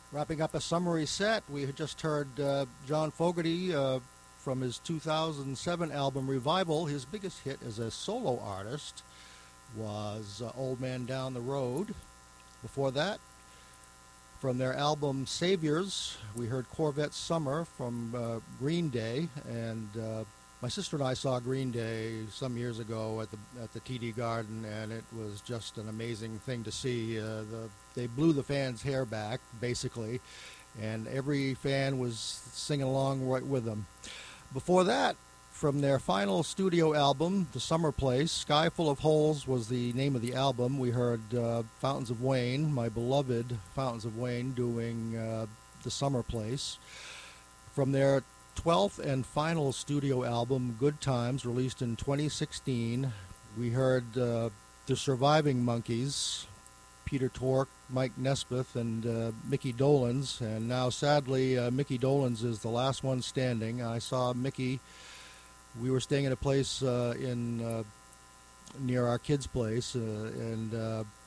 Wrapping up a summary set, we had just heard John Fogerty from his 2007 album Revival. His biggest hit as a solo artist was Old Man Down the Road. Before that, from their album Saviors, we heard Corvette Summer from Green Day, and my sister and I saw Green Day some years ago at the TD Garden, and it was just an amazing thing to see. They blew the fans' hair back, basically, and every fan was singing along right with them. Before that, from their final studio album, The Summer Place, Sky Full of Holes was the name of the album. We heard Fountains of Wayne, my beloved Fountains of Wayne, doing The Summer Place. From their 12th and final studio album, Good Times, released in 2016, we heard The Surviving Monkeys, Peter Tork, Mike Nesmith, and Mickey Dolenz. And now, sadly, Mickey Dolenz is the last one standing. I saw Mickey. We were staying at a place near our kids' place, and